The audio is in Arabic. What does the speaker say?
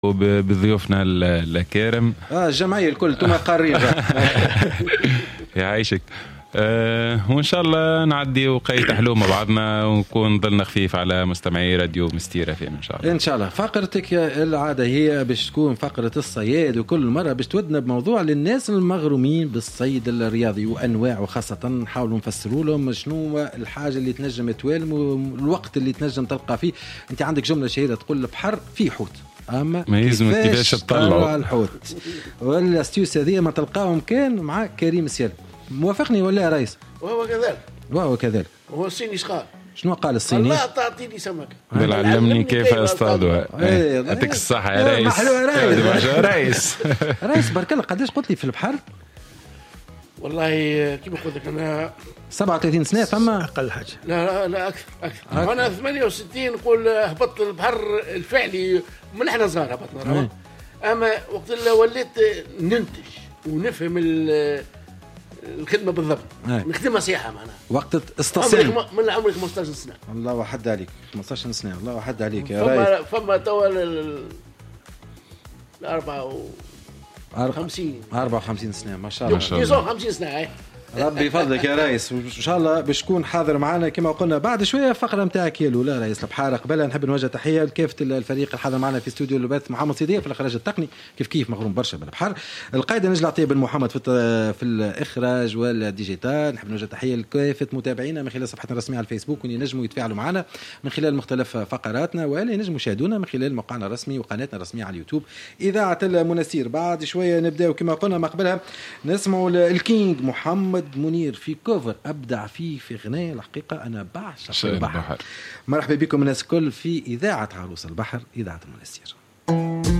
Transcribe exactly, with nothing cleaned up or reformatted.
بضيوفنا الكرام. اه الجمعيه الكل انتم قارين. يعيشك. أه وإن شاء الله نعدي وقيت حلو مع بعضنا ونكون ضلنا خفيف على مستمعي راديو مستيرة فيهم إن شاء الله. إن شاء الله. فقرتك العادة هي باش تكون فقرة الصياد، وكل مرة باش تودنا بموضوع للناس المغرومين بالصيد الرياضي وأنواع، وخاصة نحاولوا نفسروا لهم شنو الحاجة اللي تنجم توالم والوقت اللي تنجم تلقى فيه. أنت عندك جملة شهيرة تقول البحر فيه حوت، أما ما يلزم كيفاش تطلعوا الحوت والاستيوس هذه ما تلقاهم كان مع كريم سيال. موافقني ولا يا ريس؟ وهو كذلك وهو كذلك. هو الصيني ايش قال؟ شنو قال الصيني؟ الله تعطيني سمك. بل علمني كيف اصطادها. يعطيك الصحة يا ريس. محلو يا ريس. ريس بارك الله. قداش قلت لي في البحر؟ والله كيف قلت لك انا سبعة وثلاثين سنة فما اقل حاجة. لا لا, لا اكثر اكثر. انا ثمانية وستين نقول هبطت البحر الفعلي من احنا صغار هبطنا. اما وقت اللي وليت ننتج ونفهم الخدمة بالضبط نخدمها سياحة معناها وقت استصيان من عمري خمسة عشر سنة. الله وحد عليك خمسة عشر سنة. الله وحد عليك يا ريس. فما فما توا الأربعة وخمسين أربعة وخمسين سنة ما شاء الله. ما شاء الله خمسين سنة هاي. ربي يفضلك يا ريس. وإن شاء الله باش تكون حاضر معنا كما قلنا بعد شوية فقرة متاعك يا الأولى رئيس البحار. قبل نحب نوجه تحية لكافة الفريق الحاضر معنا في استوديو البث. محمد صيدية في الإخراج التقني كيف كيف مغروم برشا بالبحر. القائد نجل عطية بن محمد في في الإخراج والديجيتال. نحب نوجه تحية لكافة متابعينا من خلال صفحتنا الرسمية على الفيسبوك واللي ينجموا يتفاعلوا معنا من خلال مختلف فقراتنا، واللي ينجموا يشاهدونا من خلال موقعنا الرسمي وقناتنا الرسمية على اليوتيوب إذاعة المنستير. بعد شوية نبدأ كما قلنا ما قبلها نسمعوا الكينج محمد منير في كوفر أبدع فيه في غناء. الحقيقة أنا بعشق البحر. مرحبا بكم الناس كل في إذاعة عروس البحر إذاعة المنستير.